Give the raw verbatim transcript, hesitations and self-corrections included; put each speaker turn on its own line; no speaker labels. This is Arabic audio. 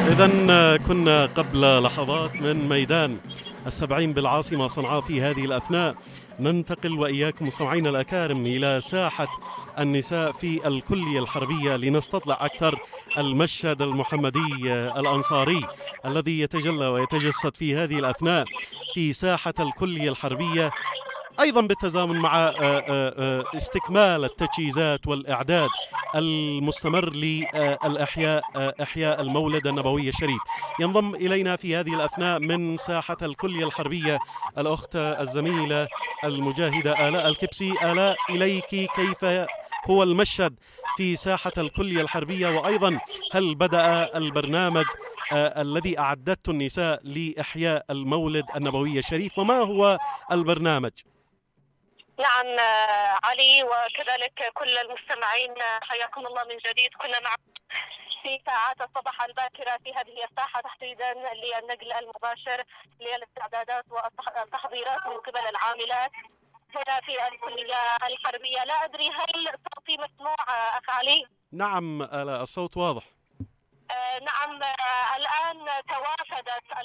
إذن كنا قبل لحظات من ميدان السبعين بالعاصمة صنعاء. في هذه الأثناء ننتقل وإياكم مستمعينا الأكارم إلى ساحة النساء في الكلية الحربية لنستطلع أكثر المشهد المحمدي الأنصاري الذي يتجلى ويتجسد في هذه الأثناء في ساحة الكلية الحربية، أيضا بالتزامن مع استكمال التجهيزات والإعداد المستمر للإحياء إحياء المولد النبوي الشريف. ينضم إلينا في هذه الأثناء من ساحة الكلية الحربية الأخت الزميلة المجاهدة آلاء الكبسي. آلاء، إليك كيف هو المشهد في ساحة الكلية الحربية، وأيضا هل بدأ البرنامج الذي أعدته النساء لإحياء المولد النبوي الشريف، وما هو البرنامج؟
نعم علي، وكذلك كل المستمعين حياكم الله من جديد. كنا مع في ساعات الصباح الباكرة في هذه الساحة تحديدا للنقل المباشر للاستعدادات والتحضيرات من قبل العاملات هنا في الكلية الحربية. لا أدري هل صوتي مسموع أخ علي؟
نعم، الصوت واضح.
آه نعم. آه الآن توافدت